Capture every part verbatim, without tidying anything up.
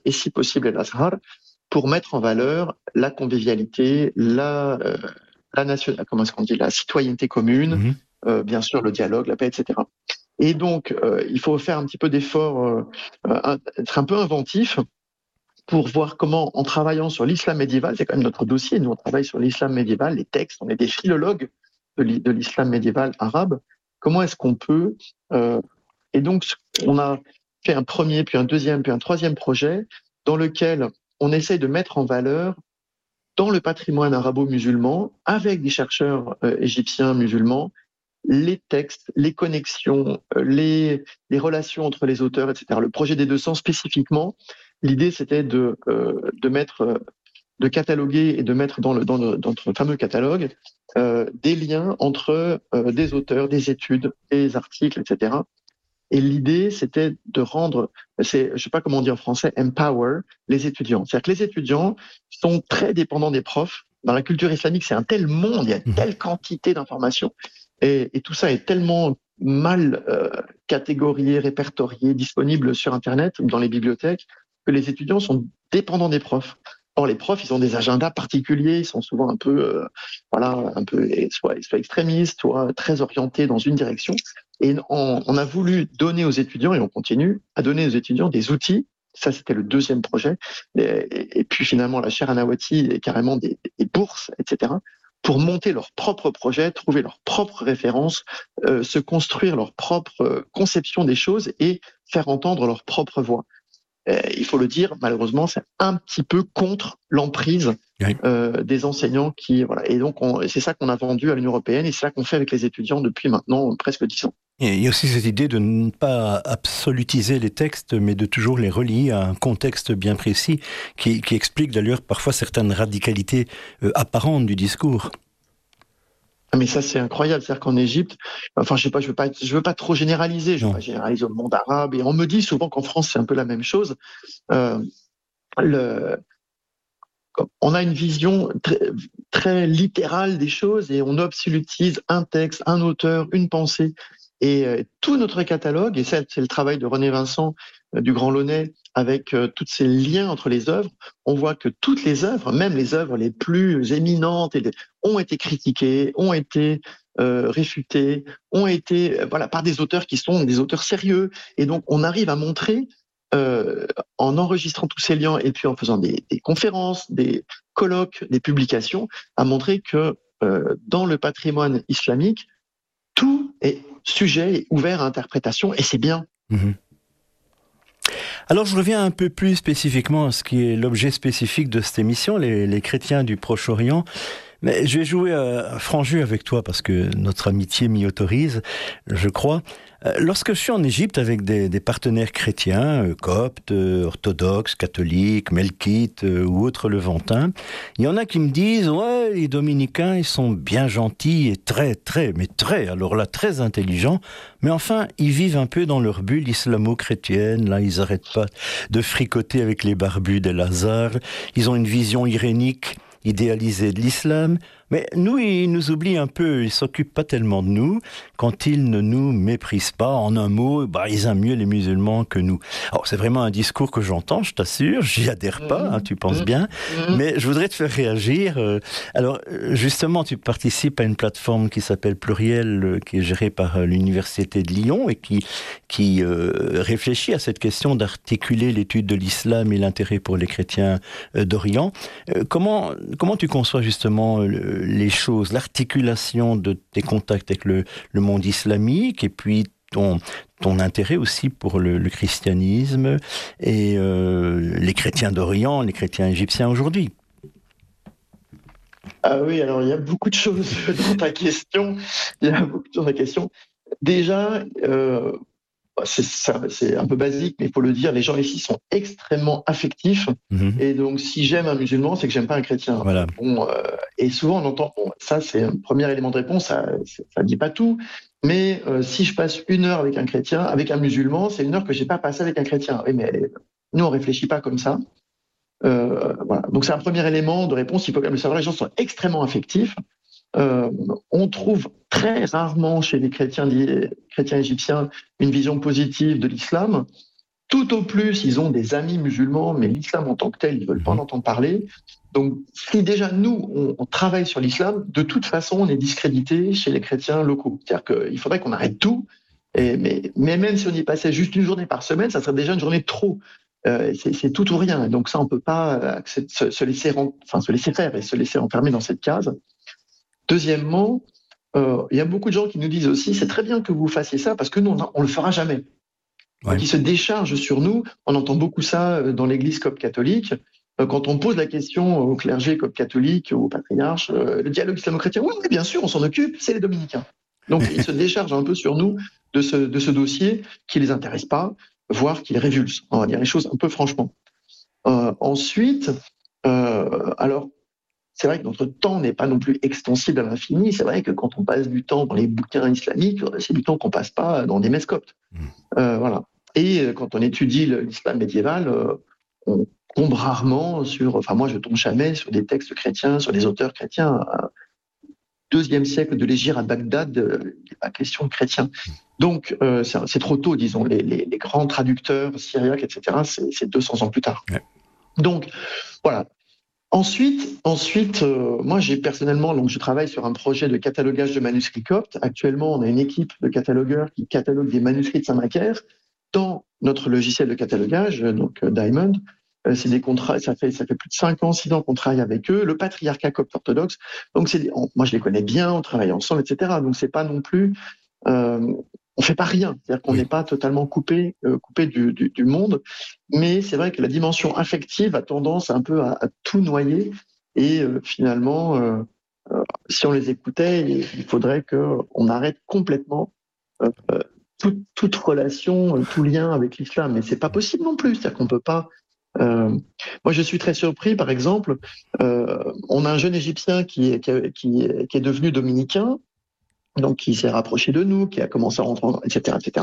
et si possible l'Azhar, pour mettre en valeur la convivialité, la, euh, la nation, comment est-ce qu'on dit, la citoyenneté commune, Mhm. euh, bien sûr le dialogue, la paix, et cetera. Et donc, euh, il faut faire un petit peu d'effort, euh, euh, être un peu inventif pour voir comment, en travaillant sur l'islam médiéval, c'est quand même notre dossier, nous on travaille sur l'islam médiéval, les textes, on est des philologues de l'i- de l'islam médiéval arabe, comment est-ce qu'on peut... euh, et donc, on a fait un premier, puis un deuxième, puis un troisième projet dans lequel on essaye de mettre en valeur dans le patrimoine arabo-musulman, avec des chercheurs euh, égyptiens musulmans, les textes, les connexions, euh, les, les relations entre les auteurs, et cetera. Le projet des deux cents spécifiquement, l'idée c'était de, euh, de mettre, euh, de cataloguer et de mettre dans, le, dans, le, dans notre fameux catalogue euh, des liens entre euh, des auteurs, des études, des articles, et cetera. Et l'idée, c'était de rendre, c'est, je sais pas comment on dit en français, empower les étudiants. C'est-à-dire que les étudiants sont très dépendants des profs. Dans la culture islamique, c'est un tel monde, il y a Mhm. telle quantité d'informations, et, et tout ça est tellement mal euh, catégorié, répertorié, disponible sur Internet ou dans les bibliothèques, que les étudiants sont dépendants des profs. Or, les profs, ils ont des agendas particuliers, ils sont souvent un peu, euh, voilà, un peu soit, soit extrémistes, soit très orientés dans une direction. Et on, on a voulu donner aux étudiants, et on continue à donner aux étudiants des outils. Ça, c'était le deuxième projet. Et, et, et puis finalement, la chaire Anawati et carrément des, des bourses, et cetera, pour monter leur propre projet, trouver leurs propres références, euh, se construire leur propre euh, conception des choses et faire entendre leur propre voix. Euh, il faut le dire, malheureusement, c'est un petit peu contre l'emprise Oui. euh, des enseignants qui, voilà. Et donc, on, c'est ça qu'on a vendu à l'Union européenne et c'est ça qu'on fait avec les étudiants depuis maintenant presque dix ans. Et il y a aussi cette idée de ne pas absolutiser les textes, mais de toujours les relier à un contexte bien précis, qui, qui explique d'ailleurs parfois certaines radicalités euh, apparentes du discours. Ah, mais ça, c'est incroyable. C'est-à-dire qu'en Égypte, enfin, je sais pas, je veux pas, je veux pas trop généraliser. Je veux Non. pas généraliser au monde arabe. Et on me dit souvent qu'en France, c'est un peu la même chose. Euh, le, on a une vision très, très littérale des choses et on absolutise un texte, un auteur, une pensée. Et euh, tout notre catalogue, et ça, c'est le travail de René Vincent euh, du Grand Launay, avec euh, tous ces liens entre les œuvres, on voit que toutes les œuvres, même les œuvres les plus éminentes, et les- ont été critiquées, ont été euh, réfutées, ont été euh, voilà par des auteurs qui sont des auteurs sérieux. Et donc, on arrive à montrer euh, en enregistrant tous ces liens et puis en faisant des, des conférences, des colloques, des publications, à montrer que euh, dans le patrimoine islamique, tout est sujet et ouvert à interprétation et c'est bien. Mhm. Alors je reviens un peu plus spécifiquement à ce qui est l'objet spécifique de cette émission, les, les chrétiens du Proche-Orient. Mais je vais jouer à franc jeu avec toi parce que notre amitié m'y autorise, je crois. Euh, Lorsque je suis en Égypte avec des, des partenaires chrétiens, euh, coptes, euh, orthodoxes, catholiques, melkites euh, ou autres levantins, il y en a qui me disent « Ouais, les dominicains, ils sont bien gentils et très, très, mais très, alors là, très intelligents, mais enfin, ils vivent un peu dans leur bulle islamo-chrétienne, là, ils n'arrêtent pas de fricoter avec les barbus d'El-Azhar, ils ont une vision irénique idéalisé de l'islam, mais nous, ils nous oublient un peu, ils s'occupent pas tellement de nous, quand ils ne nous méprisent pas, en un mot, bah, ils aiment mieux les musulmans que nous. Alors, c'est vraiment un discours que j'entends, je t'assure, j'y adhère pas, hein, Mmh, tu penses mmh, bien, mmh. mais je voudrais te faire réagir. euh, Alors, euh, justement, tu participes à une plateforme qui s'appelle Pluriel, euh, qui est gérée par euh, l'Université de Lyon et qui, qui euh, réfléchit à cette question d'articuler l'étude de l'islam et l'intérêt pour les chrétiens euh, d'Orient. Euh, comment, comment tu conçois justement euh, les choses, l'articulation de tes contacts avec le, le monde islamique et puis ton, ton intérêt aussi pour le, le christianisme et euh, les chrétiens d'Orient, les chrétiens égyptiens aujourd'hui? Ah oui, alors il y a beaucoup de choses dans ta question. Il y a beaucoup de choses dans ta question. Déjà, euh, c'est ça, c'est un peu basique, mais il faut le dire, les gens ici sont extrêmement affectifs. Mhm. Et donc, si j'aime un musulman, c'est que j'aime pas un chrétien. Voilà. Bon, euh, et souvent on entend, bon, ça c'est un premier élément de réponse, ça, ça dit pas tout. Mais euh, si je passe une heure avec un chrétien, avec un musulman, c'est une heure que j'ai pas passée avec un chrétien. Oui, mais nous on réfléchit pas comme ça. Euh, voilà. Donc c'est un premier élément de réponse. Il faut quand même le savoir. Les gens sont extrêmement affectifs. Euh, on trouve très rarement chez les chrétiens, chrétiens égyptiens une vision positive de l'islam. Tout au plus, ils ont des amis musulmans, mais l'islam en tant que tel, ils ne veulent pas en entendre parler. Donc, si déjà nous, on, on travaille sur l'islam, de toute façon, on est discrédité chez les chrétiens locaux. C'est-à-dire qu'il faudrait qu'on arrête tout. Et, mais, mais même si on y passait juste une journée par semaine, ça serait déjà une journée de trop. Euh, c'est, c'est tout ou rien. Donc ça, on ne peut pas se, se, laisser, enfin, se laisser faire et se laisser enfermer dans cette case. Deuxièmement, euh, il y a beaucoup de gens qui nous disent aussi, c'est très bien que vous fassiez ça parce que nous, on ne le fera jamais. Ouais. Donc, ils se déchargent sur nous. On entend beaucoup ça dans l'Église copte catholique. Quand on pose la question au clergé copte catholique, au patriarche, le dialogue islamo-chrétien, oui, bien sûr, on s'en occupe, c'est les dominicains. Donc, ils se déchargent un peu sur nous de ce, de ce dossier qui ne les intéresse pas, voire qui les révulse. On va dire les choses un peu franchement. Euh, ensuite, euh, alors, c'est vrai que notre temps n'est pas non plus extensible à l'infini. C'est vrai que quand on passe du temps dans les bouquins islamiques, c'est du temps qu'on passe pas dans des messes coptes. Euh, voilà. Et quand on étudie l'islam médiéval, euh, on tombe rarement sur, enfin moi je tombe jamais sur des textes chrétiens, sur des auteurs chrétiens. Deuxième siècle de l'Hégire à Bagdad, il n'est pas question de chrétiens. Donc euh, c'est, c'est trop tôt, disons. Les, les, les grands traducteurs syriaques, et cetera, c'est, c'est deux cents ans plus tard. Ouais. Donc voilà. Ensuite, ensuite euh, moi j'ai personnellement, donc je travaille sur un projet de catalogage de manuscrits coptes. Actuellement, on a une équipe de catalogueurs qui catalogue des manuscrits de Saint-Macaire dans notre logiciel de catalogage, donc euh, Diamond. Euh, c'est des contrats, ça fait ça fait plus de cinq ans, six ans qu'on travaille avec eux. Le patriarcat copte orthodoxe, donc c'est, on, moi je les connais bien, on travaille ensemble, et cetera. Donc c'est pas non plus, euh, on fait pas rien, c'est-à-dire qu'on n'est oui. pas totalement coupé euh, coupé du, du, du monde. Mais c'est vrai que la dimension affective a tendance un peu à, à tout noyer. Et euh, finalement, euh, euh, si on les écoutait, il faudrait qu'on arrête complètement euh, toute, toute relation, tout lien avec l'islam. Mais c'est pas possible non plus. C'est-à-dire qu'on peut pas. Euh, moi, je suis très surpris. Par exemple, euh, on a un jeune Égyptien qui est, qui, qui, qui est devenu dominicain, donc qui s'est rapproché de nous, qui a commencé à rentrer, et cetera, et cetera.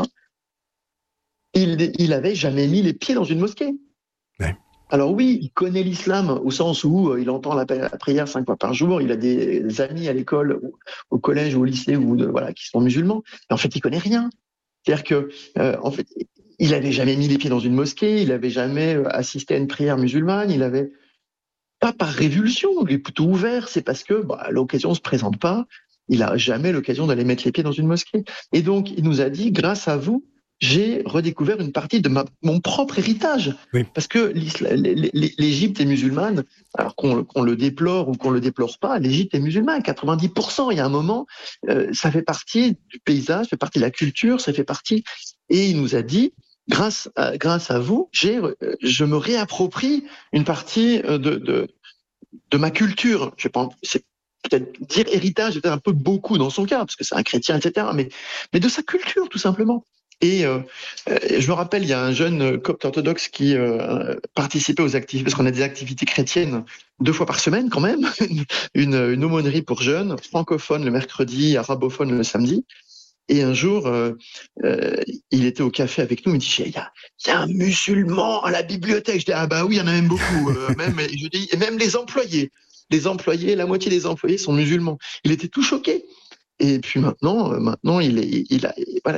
Il, il avait jamais mis les pieds dans une mosquée. Ouais. Alors oui, il connaît l'islam au sens où euh, il entend la, la prière cinq fois par jour. Il a des amis à l'école, au, au collège ou au lycée où, de, voilà, qui sont musulmans. Mais en fait, il connaît rien. C'est-à-dire que, euh, en fait, il avait jamais mis les pieds dans une mosquée. Il avait jamais assisté à une prière musulmane. Il avait pas par révulsion. Il est plutôt ouvert. C'est parce que bah, l'occasion se présente pas. Il a jamais l'occasion d'aller mettre les pieds dans une mosquée. Et donc, il nous a dit, grâce à vous, j'ai redécouvert une partie de ma, mon propre héritage. Oui. Parce que l'Égypte est musulmane, alors qu'on, qu'on le déplore ou qu'on le déplore pas, l'Égypte est musulmane, quatre-vingt-dix pour cent. Il y a un moment, euh, ça fait partie du paysage, ça fait partie de la culture, ça fait partie. Et il nous a dit, grâce à, grâce à vous, j'ai, je me réapproprie une partie de, de, de ma culture. Je pense, c'est peut-être dire héritage, c'est peut-être un peu beaucoup dans son cas, parce que c'est un chrétien, et cetera. Mais, mais de sa culture, tout simplement. Et euh, je me rappelle, il y a un jeune copte orthodoxe qui euh, participait aux activités, parce qu'on a des activités chrétiennes deux fois par semaine quand même, une, une aumônerie pour jeunes, francophone le mercredi, arabophone le samedi. Et un jour, euh, euh, il était au café avec nous, il me dit, il y a, il y a un musulman à la bibliothèque. Je dis, ah bah oui, il y en a même beaucoup. Euh, même, je dis, et même les employés. Les employés, la moitié des employés sont musulmans. Il était tout choqué. Et puis maintenant, maintenant, il est, il a, voilà.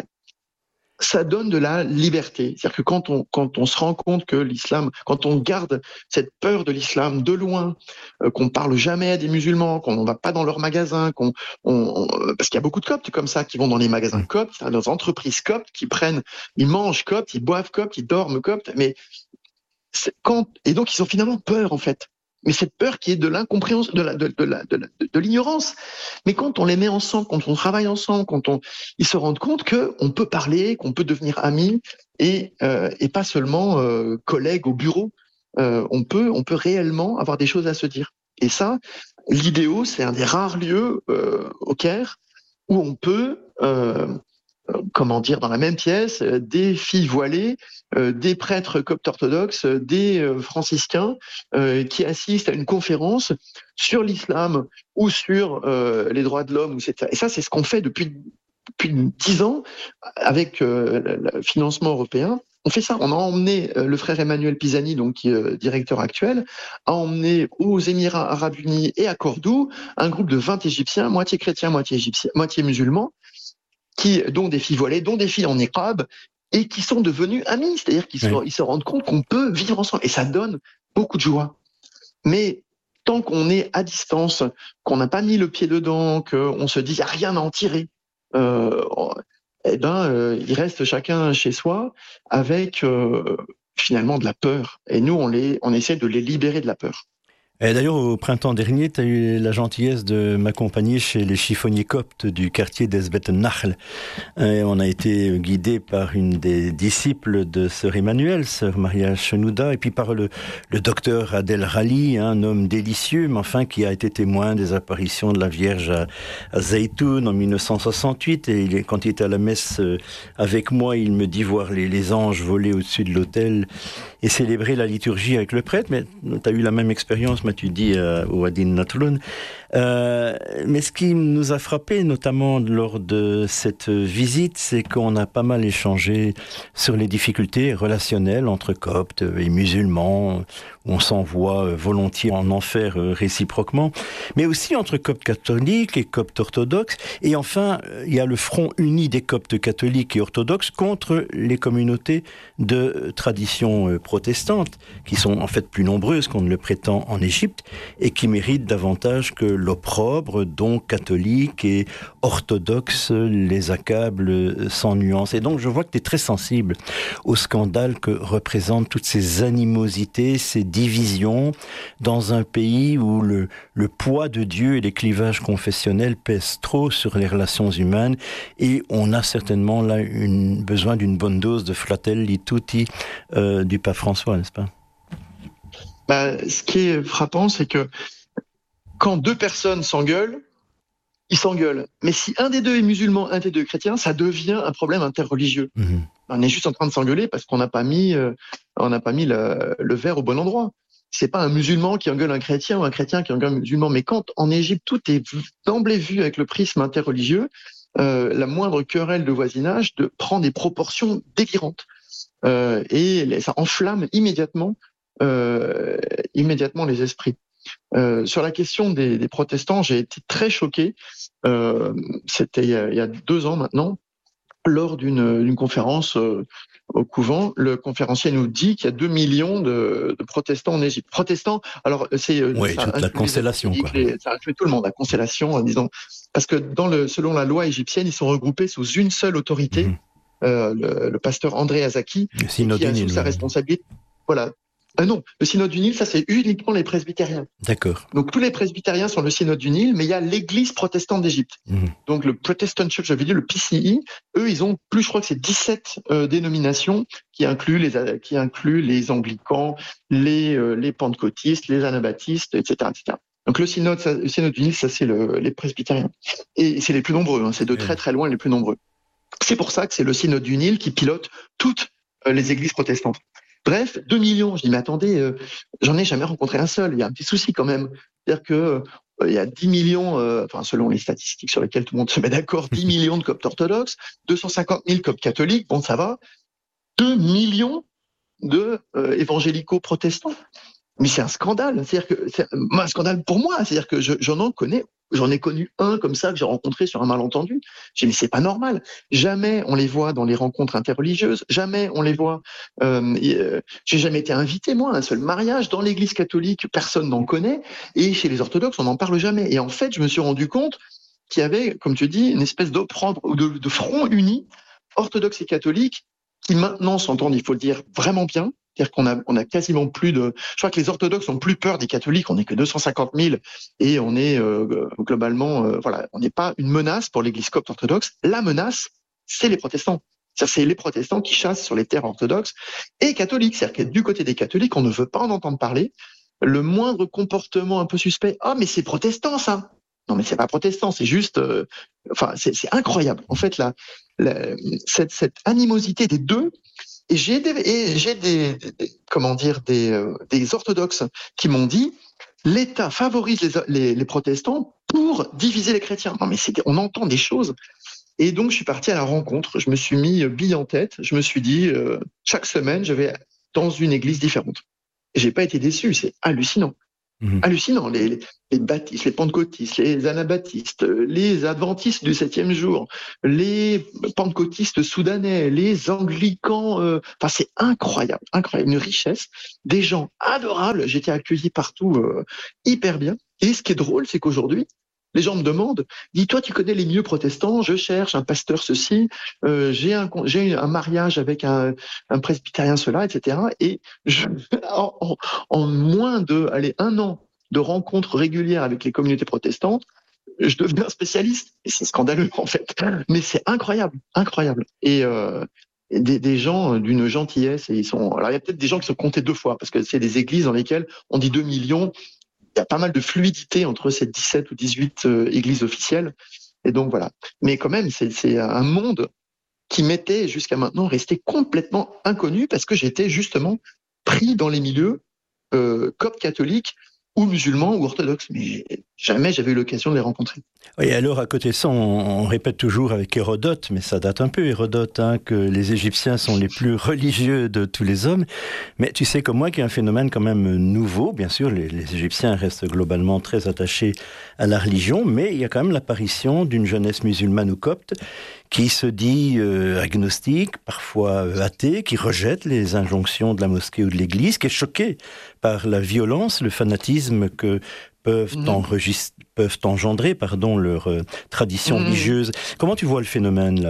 Ça donne de la liberté. C'est-à-dire que quand on, quand on se rend compte que l'islam, quand on garde cette peur de l'islam de loin, euh, qu'on parle jamais à des musulmans, qu'on ne va pas dans leurs magasins, qu'on, on, on, parce qu'il y a beaucoup de coptes comme ça qui vont dans les magasins coptes, dans les entreprises coptes, qui prennent, ils mangent coptes, ils boivent coptes, ils dorment coptes, mais c'est quand, et donc ils ont finalement peur en fait. Mais cette peur qui est de l'incompréhension, de, la, de, de, la, de, la, de l'ignorance. Mais quand on les met ensemble, quand on travaille ensemble, quand on, ils se rendent compte qu'on peut parler, qu'on peut devenir amis et, euh, et pas seulement euh, collègues au bureau. Euh, on peut, on peut réellement avoir des choses à se dire. Et ça, l'Idéo, c'est un des rares lieux euh, au Caire où on peut, euh, comment dire, dans la même pièce, des filles voilées, euh, des prêtres coptes orthodoxes, des euh, franciscains euh, qui assistent à une conférence sur l'islam ou sur euh, les droits de l'homme. Et cetera. Et ça, c'est ce qu'on fait depuis depuis dix ans avec euh, le financement européen. On fait ça. On a emmené euh, le frère Emmanuel Pisani, donc qui est euh, directeur actuel, a emmené aux Émirats Arabes Unis et à Cordoue un groupe de vingt Égyptiens, moitié chrétiens, moitié égyptiens, moitié musulmans, qui, dont des filles voilées, dont des filles en niqab, et qui sont devenus amis. C'est-à-dire qu'ils se, Oui. ils se rendent compte qu'on peut vivre ensemble. Et ça donne beaucoup de joie. Mais tant qu'on est à distance, qu'on n'a pas mis le pied dedans, qu'on se dit qu'il n'y a rien à en tirer, euh, eh ben, euh, il reste chacun chez soi avec euh, finalement de la peur. Et nous, on, les, on essaie de les libérer de la peur. Et d'ailleurs, au printemps dernier, tu as eu la gentillesse de m'accompagner chez les chiffonniers coptes du quartier d'Esbet-Nahl. Et on a été guidé par une des disciples de Sœur Emmanuel, Sœur Maria Chenouda, et puis par le, le docteur Adel Rali, un homme délicieux, mais enfin qui a été témoin des apparitions de la Vierge à, à Zeytoun en mille neuf cent soixante-huit. Et il est, quand il était à la messe avec moi, il me dit voir les, les anges voler au-dessus de l'autel et célébrer la liturgie avec le prêtre. Mais tu as eu la même expérience, tu dis euh, au Adin Natlun. Euh, mais ce qui nous a frappé, notamment lors de cette visite, c'est qu'on a pas mal échangé sur les difficultés relationnelles entre coptes et musulmans, où on s'envoie volontiers en enfer réciproquement, mais aussi entre coptes catholiques et coptes orthodoxes. Et enfin, il y a le front uni des coptes catholiques et orthodoxes contre les communautés de tradition protestante, qui sont en fait plus nombreuses qu'on ne le prétend en Égypte, et qui méritent davantage que l'opprobre, dont catholiques et orthodoxes les accablent sans nuance. Et donc je vois que tu es très sensible au scandale que représentent toutes ces animosités, ces divisions, dans un pays où le, le poids de Dieu et les clivages confessionnels pèsent trop sur les relations humaines, et on a certainement là une, besoin d'une bonne dose de fratelli tutti euh, du pape François, n'est-ce pas? Bah, ce qui est frappant, c'est que quand deux personnes s'engueulent, ils s'engueulent. Mais si un des deux est musulman, un des deux est chrétien, ça devient un problème interreligieux. Mmh. On est juste en train de s'engueuler parce qu'on n'a pas mis, euh, on n'a pas mis le, le verre au bon endroit. C'est pas un musulman qui engueule un chrétien ou un chrétien qui engueule un musulman. Mais quand en Égypte tout est d'emblée vu avec le prisme interreligieux, euh, la moindre querelle de voisinage de, prend des proportions délirantes euh, et ça enflamme immédiatement, euh, immédiatement les esprits. Euh, sur la question des, des protestants, j'ai été très choqué. Euh, c'était il y, a, il y a deux ans maintenant, lors d'une, d'une conférence euh, au couvent. Le conférencier nous dit qu'il y a deux millions de, de protestants en Égypte. Protestants, alors c'est oui, ça toute la constellation, quoi. Les, ça inclut tout le monde, la constellation, en disant parce que dans le, selon la loi égyptienne, ils sont regroupés sous une seule autorité. Mm-hmm. Euh, le, le pasteur André Azaki, qui a sous sa responsabilité. Voilà. Ah non, le synode du Nil, ça c'est uniquement les presbytériens. D'accord. Donc tous les presbytériens sont le synode du Nil, mais il y a l'église protestante d'Égypte. Mmh. Donc le Protestant Church of Egypt, le P C I, eux ils ont plus, je crois que c'est dix-sept euh, dénominations qui incluent les qui incluent les anglicans, les euh, les pentecôtistes, les anabaptistes, et cetera, et cetera. Donc le synode, ça, le synode du Nil, ça c'est le, les presbytériens, et c'est les plus nombreux. Hein, c'est de très très loin les plus nombreux. C'est pour ça que c'est le synode du Nil qui pilote toutes euh, les églises protestantes. Bref, deux millions. Je dis, mais attendez, euh, j'en ai jamais rencontré un seul. Il y a un petit souci quand même. C'est-à-dire que euh, il y a dix millions, euh, enfin, selon les statistiques sur lesquelles tout le monde se met d'accord, dix millions de coptes orthodoxes, deux cent cinquante mille coptes catholiques, bon, ça va. deux millions de euh, évangélicaux protestants. Mais c'est un scandale. C'est-à-dire que, c'est un scandale pour moi. C'est-à-dire que je, j'en en connais, j'en ai connu un comme ça que j'ai rencontré sur un malentendu. J'ai dit, mais c'est pas normal. Jamais on les voit dans les rencontres interreligieuses. Jamais on les voit. Euh, euh, j'ai jamais été invité, moi, à un seul mariage. Dans l'église catholique, personne n'en connaît. Et chez les orthodoxes, on n'en parle jamais. Et en fait, je me suis rendu compte qu'il y avait, comme tu dis, une espèce d'opprobre ou de, de front uni, orthodoxe et catholique, qui maintenant s'entendent, il faut le dire, vraiment bien. C'est-à-dire qu'on a, on a quasiment plus de. Je crois que les orthodoxes ont plus peur des catholiques. On n'est que deux cent cinquante mille et on est euh, globalement, euh, voilà, on n'est pas une menace pour l'Église copte orthodoxe. La menace, c'est les protestants. C'est-à-dire, c'est les protestants qui chassent sur les terres orthodoxes et catholiques. C'est-à-dire que du côté des catholiques, on ne veut pas en entendre parler. Le moindre comportement un peu suspect, ah, mais c'est protestant ça. Non, mais c'est pas protestant, c'est juste. Euh, enfin, c'est, c'est incroyable. En fait, la, la, cette, cette animosité des deux. Et j'ai des, et j'ai des, des comment dire, des, euh, des orthodoxes qui m'ont dit l'État favorise les, les, les protestants pour diviser les chrétiens. Non, mais c'est, on entend des choses. Et donc, je suis parti à la rencontre. Je me suis mis bille en tête. Je me suis dit, euh, chaque semaine, je vais dans une église différente. Et j'ai pas été déçu. C'est hallucinant. Mmh. Hallucinant, les, les, les baptistes, les pentecôtistes, les anabaptistes, les adventistes du septième jour, les pentecôtistes soudanais, les anglicans, euh, enfin c'est incroyable, incroyable, une richesse, des gens adorables, j'étais accueilli partout euh, hyper bien. Et ce qui est drôle, c'est qu'aujourd'hui, les gens me demandent, dis-toi, tu connais les milieux protestants, je cherche un pasteur ceci, euh, j'ai un, j'ai un mariage avec un, un presbytérien cela, et cetera. Et je, en, en, en moins de, allez, un an de rencontres régulières avec les communautés protestantes, je deviens spécialiste. Et c'est scandaleux, en fait. Mais c'est incroyable, incroyable. Et euh, des, des gens d'une gentillesse, et ils sont. Alors, il y a peut-être des gens qui sont comptés deux fois, parce que c'est des églises dans lesquelles on dit deux millions. Il y a pas mal de fluidité entre ces dix-sept ou dix-huit euh, églises officielles. Et donc, voilà. Mais quand même, c'est, c'est un monde qui m'était jusqu'à maintenant resté complètement inconnu parce que j'étais justement pris dans les milieux euh, coptes catholiques ou musulmans ou orthodoxes. Mais jamais j'avais eu l'occasion de les rencontrer. Oui, alors à côté de ça, on, on répète toujours avec Hérodote, mais ça date un peu, Hérodote, hein, que les Égyptiens sont les plus religieux de tous les hommes. Mais tu sais comme moi qu'il y a un phénomène quand même nouveau. Bien sûr, les, les Égyptiens restent globalement très attachés à la religion, mais il y a quand même l'apparition d'une jeunesse musulmane ou copte qui se dit euh, agnostique, parfois euh, athée, qui rejette les injonctions de la mosquée ou de l'église, qui est choquée par la violence, le fanatisme que peuvent, mmh. enregist- peuvent engendrer pardon, leur euh, tradition mmh. religieuse. Comment tu vois le phénomène là ?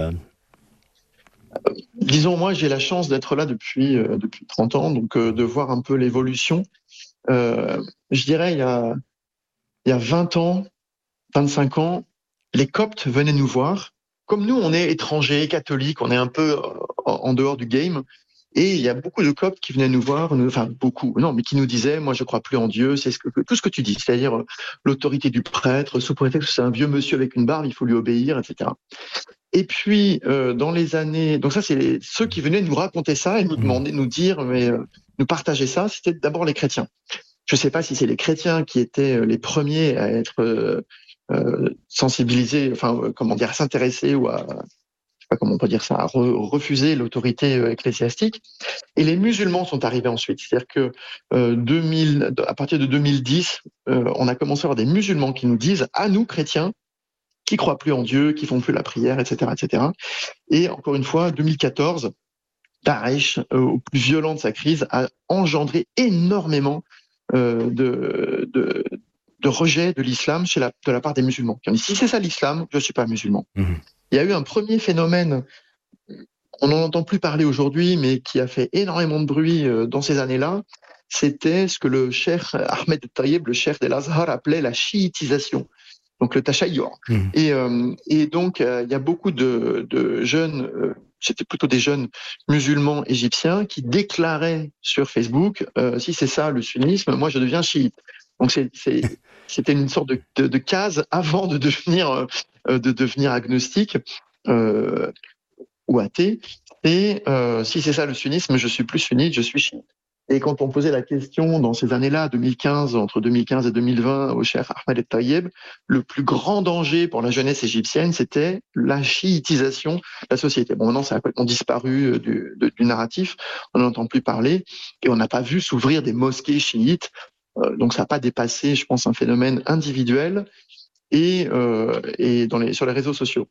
euh, Disons, moi j'ai la chance d'être là depuis, euh, depuis trente ans, donc euh, de voir un peu l'évolution. Euh, je dirais il y a, il y a vingt ans, vingt-cinq ans, les coptes venaient nous voir. Comme nous, on est étrangers, catholiques, on est un peu en dehors du game. Et il y a beaucoup de coptes qui venaient nous voir, nous, enfin beaucoup, non, mais qui nous disaient, moi je crois plus en Dieu, c'est ce que, tout ce que tu dis, c'est-à-dire euh, l'autorité du prêtre, sous prétexte que c'est un vieux monsieur avec une barbe, il faut lui obéir, et cetera. Et puis, euh, dans les années... Donc ça, c'est les, ceux qui venaient nous raconter ça et nous demander, nous dire, mais, euh, nous partager ça, c'était d'abord les chrétiens. Je ne sais pas si c'est les chrétiens qui étaient les premiers à être... Euh, Euh, sensibiliser, enfin euh, comment dire, à s'intéresser ou à, je sais pas comment on peut dire ça, à re- refuser l'autorité euh, ecclésiastique. Et les musulmans sont arrivés ensuite, c'est-à-dire que euh, deux mille, à partir de deux mille dix, euh, on a commencé à avoir des musulmans qui nous disent, à nous chrétiens, qui croient plus en Dieu, qui font plus la prière, et cetera, et cetera. Et encore une fois, deux mille quatorze, Daesh, euh, au plus violent de sa crise, a engendré énormément euh, de, de de rejet de l'islam chez la, de la part des musulmans. Qui ont dit, si c'est ça l'islam, je ne suis pas musulman. Mmh. Il y a eu un premier phénomène, on n'en entend plus parler aujourd'hui, mais qui a fait énormément de bruit dans ces années-là, c'était ce que le cheikh Ahmed Taïeb, le cheikh d'El-Azhar, appelait la chiitisation, donc le tashayyur. Mmh. Et, euh, et donc, euh, il y a beaucoup de, de jeunes, euh, c'était plutôt des jeunes musulmans égyptiens, qui déclaraient sur Facebook, euh, si c'est ça le sunnisme, moi je deviens chiite. Donc c'est, c'est, c'était une sorte de, de, de case avant de devenir, euh, de devenir agnostique euh, ou athée. Et euh, si c'est ça le sunnisme, je suis plus sunnite, je suis chiite. Et quand on posait la question dans ces années-là, deux mille quinze, entre deux mille quinze et deux mille vingt, au cheikh Ahmed Taïeb, le plus grand danger pour la jeunesse égyptienne, c'était la chiitisation de la société. Bon, maintenant, ça a complètement disparu du, de, du narratif, on n'en entend plus parler, et on n'a pas vu s'ouvrir des mosquées chiites. Donc ça n'a pas dépassé, je pense, un phénomène individuel et, euh, et dans les, sur les réseaux sociaux.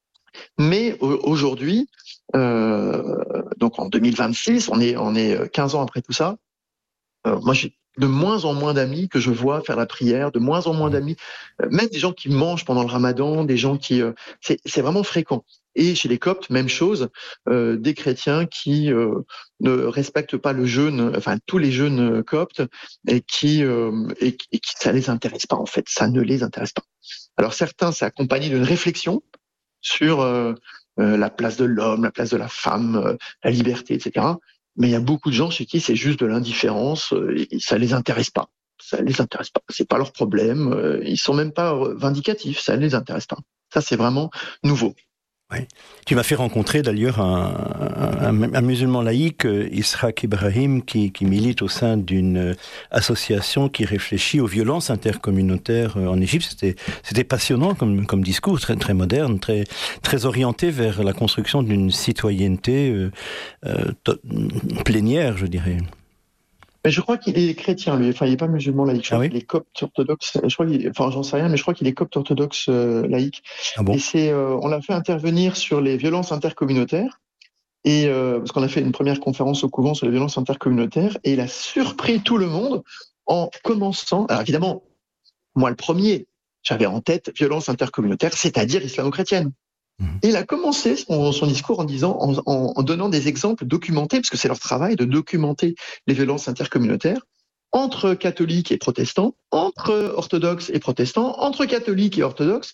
Mais aujourd'hui, euh, donc en deux mille vingt-six, on est, on est quinze ans après tout ça, euh, moi j'ai de moins en moins d'amis que je vois faire la prière, de moins en moins d'amis, euh, même des gens qui mangent pendant le ramadan, des gens qui... Euh, c'est, c'est vraiment fréquent. Et chez les coptes, même chose, euh, des chrétiens qui euh, ne respectent pas le jeûne, enfin tous les jeûnes coptes, et qui, euh, et, et qui ça les intéresse pas en fait, ça ne les intéresse pas. Alors certains, c'est accompagné d'une réflexion sur euh, euh, la place de l'homme, la place de la femme, euh, la liberté, et cetera. Mais il y a beaucoup de gens chez qui c'est juste de l'indifférence, euh, et ça les intéresse pas. Ça les intéresse pas. C'est pas leur problème. Euh, ils sont même pas vindicatifs. Ça les intéresse pas. Ça c'est vraiment nouveau. Oui. Tu m'as fait rencontrer d'ailleurs un, un, un musulman laïque, Ishaq Ibrahim, qui, qui milite au sein d'une association qui réfléchit aux violences intercommunautaires en Égypte. C'était, c'était passionnant comme, comme discours, très, très moderne, très, très orienté vers la construction d'une citoyenneté euh, euh, plénière, je dirais. Mais je crois qu'il est chrétien, lui. Enfin, il n'est pas musulman laïque. Je Ah crois oui? qu'il est copte orthodoxe. Je crois qu'il est- enfin, j'en sais rien, mais je crois qu'il est copte orthodoxe euh, laïque. Ah Et bon? c'est, euh, on l'a fait intervenir sur les violences intercommunautaires. Et euh, parce qu'on a fait une première conférence au couvent sur les violences intercommunautaires, et il a surpris tout le monde en commençant. Alors évidemment, moi le premier, j'avais en tête violence intercommunautaire, c'est-à-dire islamo-chrétienne. Mhm. Et il a commencé son, son discours en disant, en, en, en donnant des exemples documentés, parce que c'est leur travail de documenter les violences intercommunautaires entre catholiques et protestants, entre orthodoxes et protestants, entre catholiques et orthodoxes.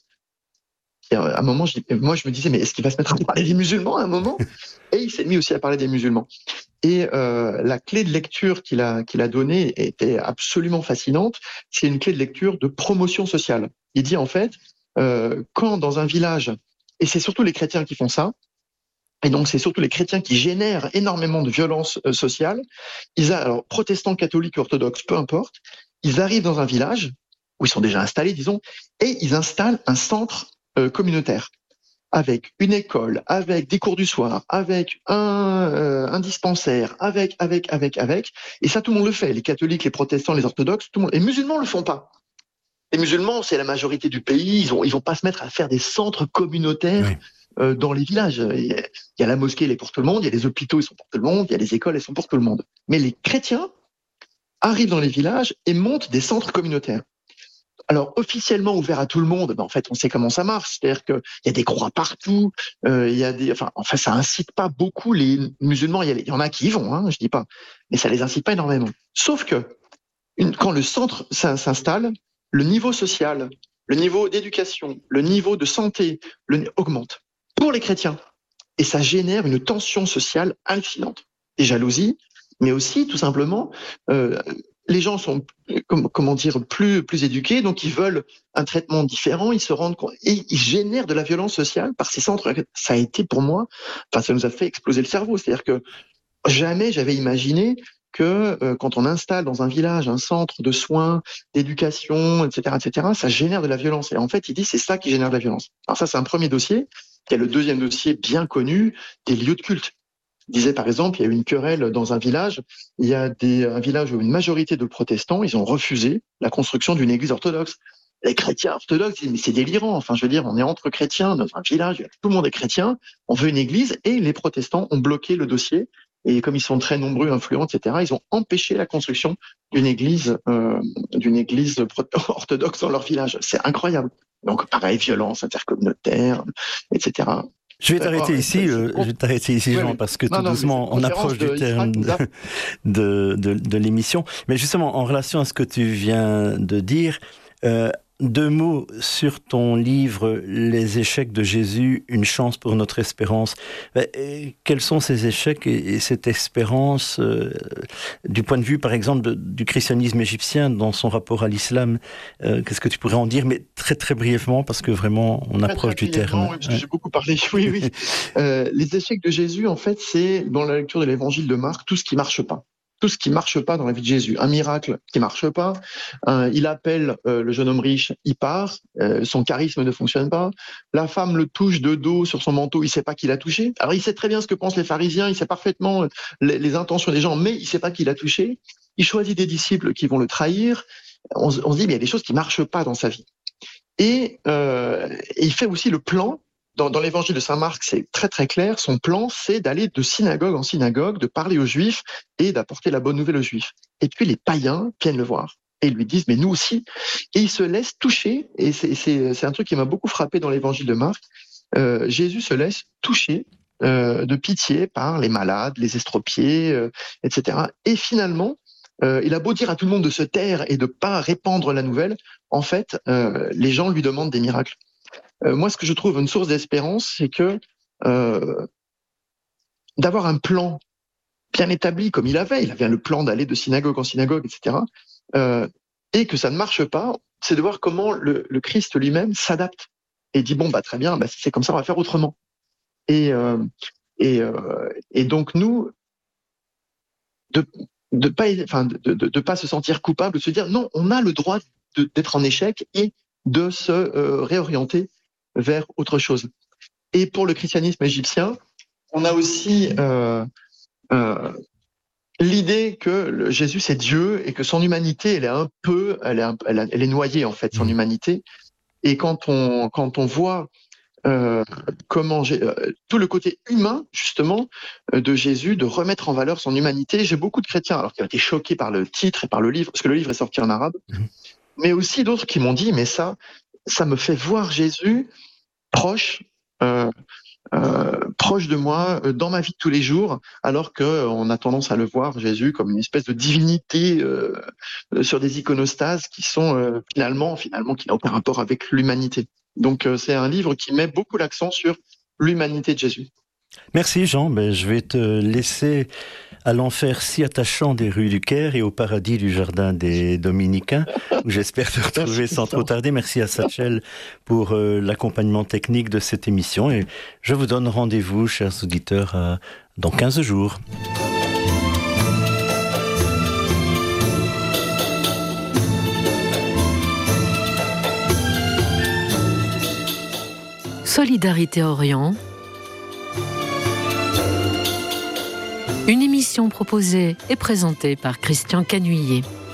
Et à un moment, je, moi, je me disais, mais est-ce qu'il va se mettre à parler des musulmans à un moment? Et il s'est mis aussi à parler des musulmans. Et euh, la clé de lecture qu'il a, qu'il a donnée était absolument fascinante. C'est une clé de lecture de promotion sociale. Il dit en fait, euh, quand dans un village, et c'est surtout les chrétiens qui font ça, et donc c'est surtout les chrétiens qui génèrent énormément de violence euh, sociale, ils a, alors protestants, catholiques, orthodoxes, peu importe, ils arrivent dans un village où ils sont déjà installés, disons, et ils installent un centre euh, communautaire avec une école, avec des cours du soir, avec un, euh, un dispensaire, avec, avec, avec, avec. Et ça, tout le monde le fait. Les catholiques, les protestants, les orthodoxes, tout le monde. Les musulmans le font pas. Les musulmans, c'est la majorité du pays. Ils vont, ils vont pas se mettre à faire des centres communautaires Oui. euh, dans les villages. Il y a la mosquée, elle est pour tout le monde. Il y a les hôpitaux, ils sont pour tout le monde. Il y a les écoles, elles sont pour tout le monde. Mais les chrétiens arrivent dans les villages et montent des centres communautaires. Alors officiellement ouvert à tout le monde, ben en fait on sait comment ça marche, c'est-à-dire qu'il y a des croix partout, euh, il y a des, enfin, enfin ça incite pas beaucoup les musulmans. Il y, a, il y en a qui y vont, hein, je dis pas, mais ça les incite pas énormément. Sauf que une, quand le centre s'installe, le niveau social, le niveau d'éducation, le niveau de santé le, augmente pour les chrétiens, et ça génère une tension sociale hallucinante, des jalousies, mais aussi tout simplement euh, les gens sont, comment dire, plus, plus éduqués, donc ils veulent un traitement différent, ils se rendent compte, et ils génèrent de la violence sociale par ces centres. Ça a été pour moi, enfin, ça nous a fait exploser le cerveau. C'est-à-dire que jamais j'avais imaginé que euh, quand on installe dans un village un centre de soins, d'éducation, et cetera, et cetera, ça génère de la violence. Et en fait, il dit c'est ça qui génère de la violence. Alors ça, c'est un premier dossier. Il y a le deuxième dossier bien connu des lieux de culte. Il disait par exemple, il y a eu une querelle dans un village. Il y a des, un village où une majorité de protestants, ils ont refusé la construction d'une église orthodoxe. Les chrétiens orthodoxes disent mais c'est délirant. Enfin, je veux dire, on est entre chrétiens dans un village, tout le monde est chrétien. On veut une église, et les protestants ont bloqué le dossier. Et comme ils sont très nombreux, influents, et cetera, ils ont empêché la construction d'une église, euh, d'une église orthodoxe dans leur village. C'est incroyable. Donc, pareil, violence intercommunautaire, et cetera. Je vais t'arrêter Euh, ici, euh, je vais t'arrêter ici, oui, Jean, oui. parce que Non, tout non, doucement, on approche du terme de, de, de, de l'émission. Mais justement, en relation à ce que tu viens de dire, euh, deux mots sur ton livre « Les échecs de Jésus, une chance pour notre espérance ». Quels sont ces échecs et, et cette espérance euh, du point de vue, par exemple, de, du christianisme égyptien dans son rapport à l'islam? euh, Qu'est-ce que tu pourrais en dire, mais très très brièvement, parce que vraiment, on très, approche très du terme. Oui, parce que j'ai beaucoup parlé. Oui, oui. euh, les échecs de Jésus, en fait, c'est dans la lecture de l'évangile de Marc, tout ce qui marche pas. Tout ce qui marche pas dans la vie de Jésus. Un miracle qui marche pas. Euh, il appelle euh, le jeune homme riche, il part. Euh, son charisme ne fonctionne pas. La femme le touche de dos sur son manteau, il sait pas qui l'a touché. Alors il sait très bien ce que pensent les pharisiens, il sait parfaitement les, les intentions des gens, mais il sait pas qui l'a touché. Il choisit des disciples qui vont le trahir. On, on se dit, mais il y a des choses qui marchent pas dans sa vie. Et, euh, et il fait aussi le plan. Dans, dans l'évangile de Saint Marc, c'est très très clair. Son plan, c'est d'aller de synagogue en synagogue, de parler aux Juifs et d'apporter la bonne nouvelle aux Juifs. Et puis les païens viennent le voir et lui disent, mais nous aussi. Et il se laisse toucher. Et c'est, c'est, c'est un truc qui m'a beaucoup frappé dans l'évangile de Marc. Euh, Jésus se laisse toucher euh, de pitié par les malades, les estropiés, euh, et cetera. Et finalement, euh, il a beau dire à tout le monde de se taire et de pas répandre la nouvelle, en fait, euh, les gens lui demandent des miracles. Euh, moi, ce que je trouve une source d'espérance, c'est que euh, d'avoir un plan bien établi comme il avait, il avait le plan d'aller de synagogue en synagogue, et cetera, euh, et que ça ne marche pas, c'est de voir comment le, le Christ lui-même s'adapte et dit bon bah très bien, bah, si c'est comme ça, on va faire autrement. Et euh, et, euh, et donc nous de de pas enfin de, de, de pas se sentir coupable, de se dire non, on a le droit de, d'être en échec et de se euh, réorienter vers autre chose. Et pour le christianisme égyptien, on a aussi euh, euh, l'idée que le, Jésus c'est Dieu et que son humanité, elle est un peu, elle est, un, elle, a, elle est noyée en fait, son mmh. humanité. Et quand on quand on voit euh, comment j'ai, euh, tout le côté humain justement euh, de Jésus, de remettre en valeur son humanité, j'ai beaucoup de chrétiens alors qui ont été choqués par le titre et par le livre, parce que le livre est sorti en arabe, mmh. mais aussi d'autres qui m'ont dit mais ça, ça me fait voir Jésus proche. Euh, Euh, proche de moi, euh, dans ma vie de tous les jours, alors qu'on a tendance à le voir, Jésus, comme une espèce de divinité euh, sur des iconostases qui sont euh, finalement, finalement, qui n'ont aucun rapport avec l'humanité. Donc euh, c'est un livre qui met beaucoup l'accent sur l'humanité de Jésus. Merci Jean, ben, je vais te laisser à l'enfer si attachant des rues du Caire et au paradis du jardin des Dominicains, où j'espère te retrouver Merci, sans trop tarder. Merci à Satchel pour euh, l'accompagnement technique de cette émission et je vous donne rendez-vous, chers auditeurs, euh, dans quinze jours. Solidarité Orient. Une émission proposée et présentée par Christian Canuillet.